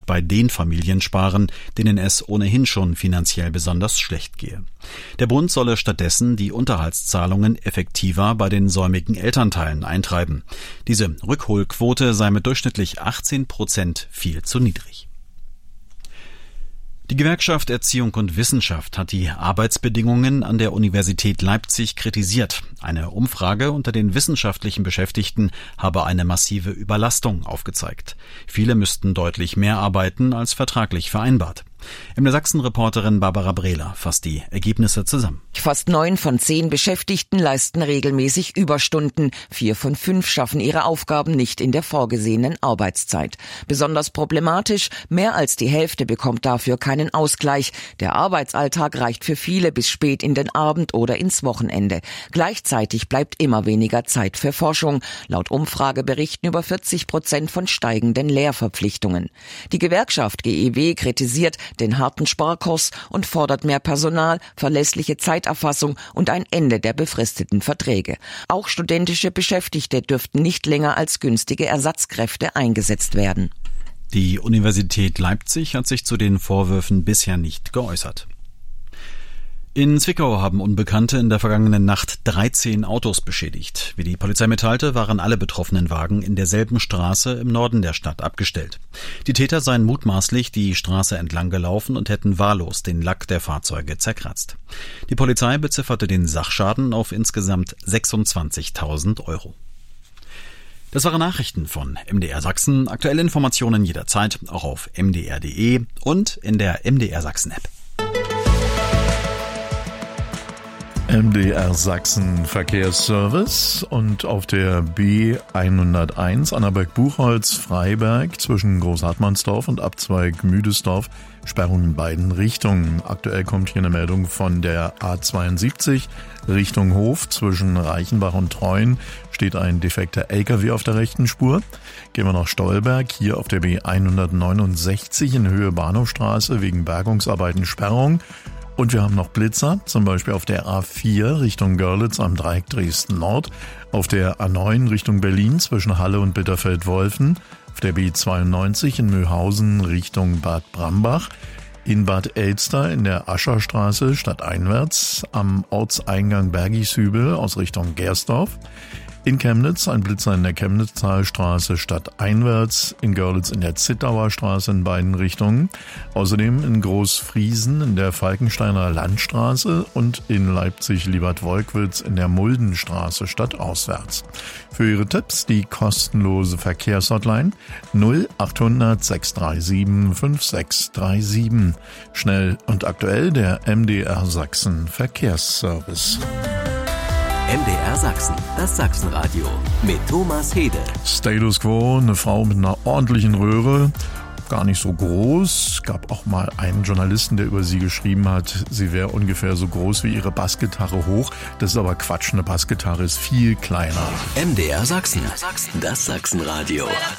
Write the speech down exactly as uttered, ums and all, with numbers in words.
bei den Familien sparen, denen es ohnehin schon finanziell besonders schlecht gehe. Der Bund solle stattdessen die Unterhaltszahlungen effektiver bei den säumigen Elternteilen eintreiben. Diese Rückholquote sei mit durchschnittlich achtzehn Prozent viel zu niedrig. Die Gewerkschaft Erziehung und Wissenschaft hat die Arbeitsbedingungen an der Universität Leipzig kritisiert. Eine Umfrage unter den wissenschaftlichen Beschäftigten habe eine massive Überlastung aufgezeigt. Viele müssten deutlich mehr arbeiten als vertraglich vereinbart. M D R Sachsen-Reporterin Barbara Brehler fasst die Ergebnisse zusammen. Fast neun von zehn Beschäftigten leisten regelmäßig Überstunden. Vier von fünf schaffen ihre Aufgaben nicht in der vorgesehenen Arbeitszeit. Besonders problematisch, mehr als die Hälfte bekommt dafür keinen Ausgleich. Der Arbeitsalltag reicht für viele bis spät in den Abend oder ins Wochenende. Gleichzeitig bleibt immer weniger Zeit für Forschung. Laut Umfrage berichten über vierzig Prozent von steigenden Lehrverpflichtungen. Die Gewerkschaft G E W kritisiert den harten Sparkurs und fordert mehr Personal, verlässliche Zeiterfassung und ein Ende der befristeten Verträge. Auch studentische Beschäftigte dürften nicht länger als günstige Ersatzkräfte eingesetzt werden. Die Universität Leipzig hat sich zu den Vorwürfen bisher nicht geäußert. In Zwickau haben Unbekannte in der vergangenen Nacht dreizehn Autos beschädigt. Wie die Polizei mitteilte, waren alle betroffenen Wagen in derselben Straße im Norden der Stadt abgestellt. Die Täter seien mutmaßlich die Straße entlang gelaufen und hätten wahllos den Lack der Fahrzeuge zerkratzt. Die Polizei bezifferte den Sachschaden auf insgesamt sechsundzwanzigtausend Euro. Das waren Nachrichten von M D R Sachsen. Aktuelle Informationen jederzeit auch auf m d r punkt d e und in der M D R Sachsen App. M D R Sachsen Verkehrsservice und auf der B hunderteins Annaberg-Buchholz Freiberg zwischen Großhartmannsdorf und Abzweig Müdesdorf Sperrung in beiden Richtungen. Aktuell kommt hier eine Meldung von der A zweiundsiebzig Richtung Hof zwischen Reichenbach und Treuen steht ein defekter L K W auf der rechten Spur. Gehen wir nach Stolberg, hier auf der B hundertneunundsechzig in Höhe Bahnhofstraße wegen Bergungsarbeiten Sperrung. Und wir haben noch Blitzer, zum Beispiel auf der A vier Richtung Görlitz am Dreieck Dresden Nord, auf der A neun Richtung Berlin zwischen Halle und Bitterfeld-Wolfen, auf der B zweiundneunzig in Mühlhausen Richtung Bad Brambach, in Bad Elster in der Ascherstraße stadteinwärts, am Ortseingang Bergichshübel aus Richtung Gersdorf, in Chemnitz ein Blitzer in der Chemnitztalstraße stadteinwärts, in Görlitz in der Zittauer Straße in beiden Richtungen, außerdem in Großfriesen in der Falkensteiner Landstraße und in Leipzig-Liebert-Wolkwitz in der Muldenstraße stadtauswärts. Für Ihre Tipps die kostenlose Verkehrshotline null achthundert sechs drei sieben fünf sechs drei sieben. Schnell und aktuell der M D R Sachsen Verkehrsservice. M D R Sachsen, das Sachsenradio mit Thomas Hede. Status Quo, eine Frau mit einer ordentlichen Röhre, gar nicht so groß. Gab auch mal einen Journalisten, der über sie geschrieben hat, sie wäre ungefähr so groß wie ihre Bassgitarre hoch. Das ist aber Quatsch, eine Bassgitarre ist viel kleiner. M D R Sachsen, das Sachsenradio.